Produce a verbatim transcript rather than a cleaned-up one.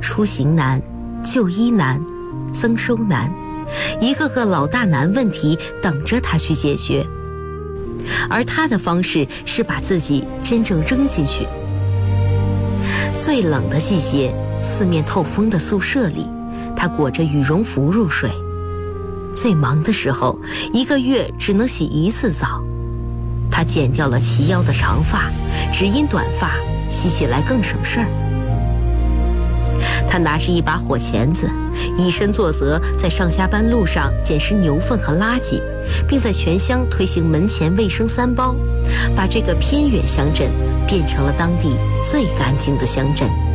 出行难、就医难、增收难，一个个老大难问题等着他去解决。而他的方式是把自己真正扔进去。最冷的季节，四面透风的宿舍里，他裹着羽绒服入睡。最忙的时候，一个月只能洗一次澡。他剪掉了齐腰的长发，只因短发洗起来更省事儿。他拿着一把火钳子，以身作则，在上下班路上捡拾牛粪和垃圾，并在全乡推行门前卫生三包，把这个偏远乡镇变成了当地最干净的乡镇。